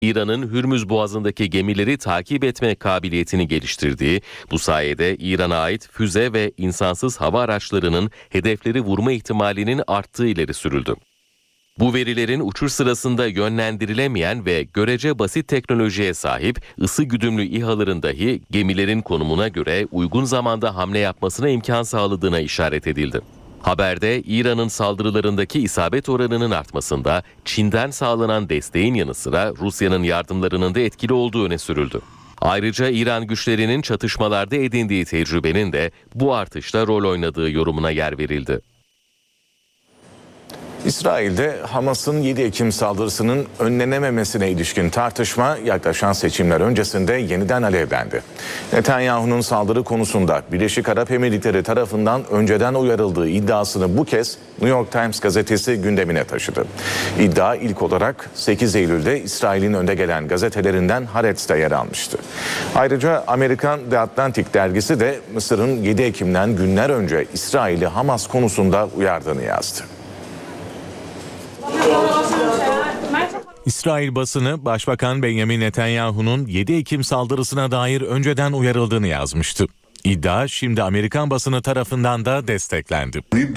İran'ın Hürmüz Boğazı'ndaki gemileri takip etme kabiliyetini geliştirdiği, bu sayede İran'a ait füze ve insansız hava araçlarının hedefleri vurma ihtimalinin arttığı ileri sürüldü. Bu verilerin uçuş sırasında yönlendirilemeyen ve görece basit teknolojiye sahip ısı güdümlü İHA'ların dahi gemilerin konumuna göre uygun zamanda hamle yapmasına imkan sağladığına işaret edildi. Haberde İran'ın saldırılarındaki isabet oranının artmasında Çin'den sağlanan desteğin yanı sıra Rusya'nın yardımlarının da etkili olduğu öne sürüldü. Ayrıca İran güçlerinin çatışmalarda edindiği tecrübenin de bu artışta rol oynadığı yorumuna yer verildi. İsrail'de Hamas'ın 7 Ekim saldırısının önlenememesine ilişkin tartışma yaklaşan seçimler öncesinde yeniden alevlendi. Netanyahu'nun saldırı konusunda Birleşik Arap Emirlikleri tarafından önceden uyarıldığı iddiasını bu kez New York Times gazetesi gündemine taşıdı. İddia ilk olarak 8 Eylül'de İsrail'in önde gelen gazetelerinden Haaretz'te yer almıştı. Ayrıca Amerikan The Atlantic dergisi de Mısır'ın 7 Ekim'den günler önce İsrail'i Hamas konusunda uyardığını yazdı. İsrail basını Başbakan Benjamin Netanyahu'nun 7 Ekim saldırısına dair önceden uyarıldığını yazmıştı. İddia şimdi Amerikan basını tarafından da desteklendi.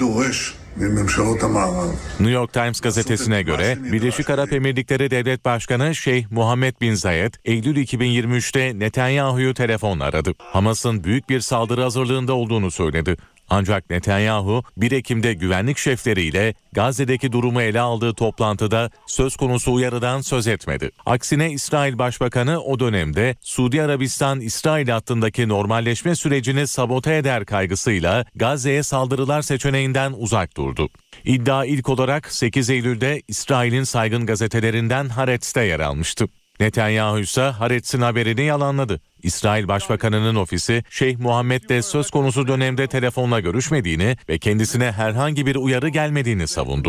New York Times gazetesine göre Birleşik Arap Emirlikleri Devlet Başkanı Şeyh Muhammed bin Zayed, Eylül 2023'te Netanyahu'yu telefonla aradı. Hamas'ın büyük bir saldırı hazırlığında olduğunu söyledi. Ancak Netanyahu 1 Ekim'de güvenlik şefleriyle Gazze'deki durumu ele aldığı toplantıda söz konusu uyarıdan söz etmedi. Aksine İsrail Başbakanı o dönemde Suudi Arabistan-İsrail hattındaki normalleşme sürecini sabote eder kaygısıyla Gazze'ye saldırılar seçeneğinden uzak durdu. İddia ilk olarak 8 Eylül'de İsrail'in saygın gazetelerinden Haaretz'te yer almıştı. Netanyahu ise Haaretz'in haberini yalanladı. İsrail Başbakanı'nın ofisi Şeyh Muhammed'le söz konusu dönemde telefonla görüşmediğini ve kendisine herhangi bir uyarı gelmediğini savundu.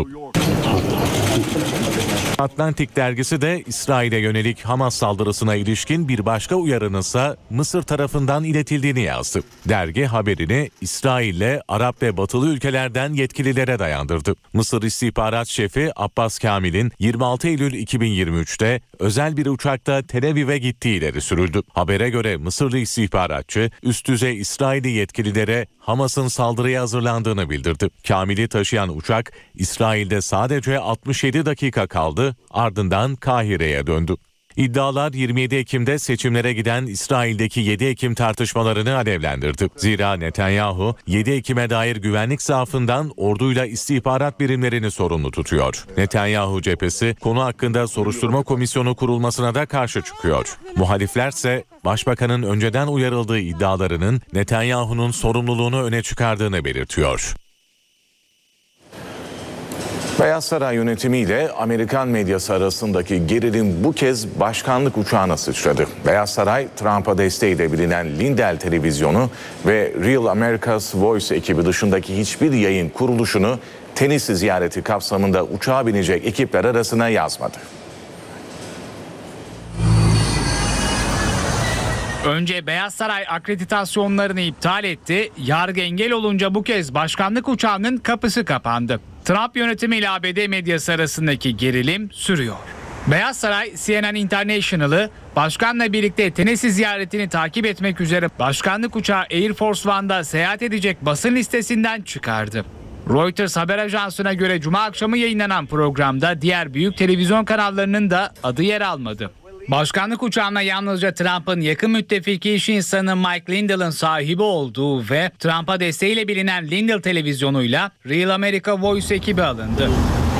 Atlantic dergisi de İsrail'e yönelik Hamas saldırısına ilişkin bir başka uyarının ise Mısır tarafından iletildiğini yazdı. Dergi haberini İsrail'le Arap ve Batılı ülkelerden yetkililere dayandırdı. Mısır İstihbarat Şefi Abbas Kamil'in 26 Eylül 2023'te özel bir uçakta Tel Aviv'e gittiği ileri sürüldü. Habere göre Mısırlı istihbaratçı üst düzey İsrailli yetkililere Hamas'ın saldırıya hazırlandığını bildirdi. Kamil'i taşıyan uçak İsrail'de sadece 67 dakika kaldı, ardından Kahire'ye döndü. İddialar 27 Ekim'de seçimlere giden İsrail'deki 7 Ekim tartışmalarını alevlendirdi. Zira Netanyahu 7 Ekim'e dair güvenlik zaafından orduyla istihbarat birimlerini sorumlu tutuyor. Netanyahu cephesi konu hakkında soruşturma komisyonu kurulmasına da karşı çıkıyor. Muhaliflerse Başbakanın önceden uyarıldığı iddialarının Netanyahu'nun sorumluluğunu öne çıkardığını belirtiyor. Beyaz Saray yönetimiyle Amerikan medyası arasındaki gerilim bu kez başkanlık uçağına sıçradı. Beyaz Saray, Trump'a desteğiyle bilinen Lindell televizyonu ve Real America's Voice ekibi dışındaki hiçbir yayın kuruluşunu Tennessee ziyareti kapsamında uçağa binecek ekipler arasına yazmadı. Önce Beyaz Saray akreditasyonlarını iptal etti, yargı engel olunca bu kez başkanlık uçağının kapısı kapandı. Trump yönetimiyle ABD medyası arasındaki gerilim sürüyor. Beyaz Saray, CNN International'ı başkanla birlikte Tennessee ziyaretini takip etmek üzere başkanlık uçağı Air Force One'da seyahat edecek basın listesinden çıkardı. Reuters haber ajansına göre Cuma akşamı yayınlanan programda diğer büyük televizyon kanallarının da adı yer almadı. Başkanlık uçağına yalnızca Trump'ın yakın müttefiki iş insanı Mike Lindell'ın sahibi olduğu ve Trump'a desteğiyle bilinen Lindell televizyonuyla Real America Voice ekibi alındı.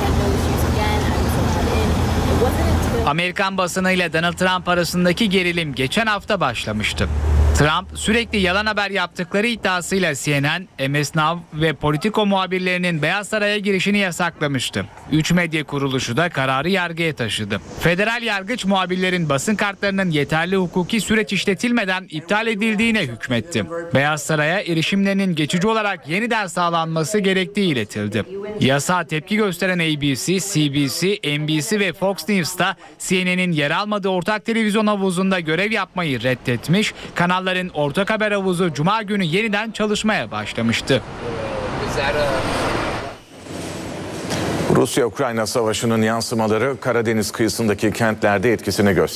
Amerikan basınıyla Donald Trump arasındaki gerilim geçen hafta başlamıştı. Trump sürekli yalan haber yaptıkları iddiasıyla CNN, MS Now ve Politico muhabirlerinin Beyaz Saray'a girişini yasaklamıştı. 3 medya kuruluşu da kararı yargıya taşıdı. Federal yargıç muhabirlerin basın kartlarının yeterli hukuki süreç işletilmeden iptal edildiğine hükmetti. Beyaz Saray'a erişimlerinin geçici olarak yeniden sağlanması gerektiği iletildi. Yasağa tepki gösteren ABC, CBC, NBC ve Fox News'ta CNN'in yer almadığı ortak televizyon havuzunda görev yapmayı reddetmiş, kanalların ortak haber havuzu Cuma günü yeniden çalışmaya başlamıştı. Rusya-Ukrayna savaşının yansımaları Karadeniz kıyısındaki kentlerde etkisini gösteriyor.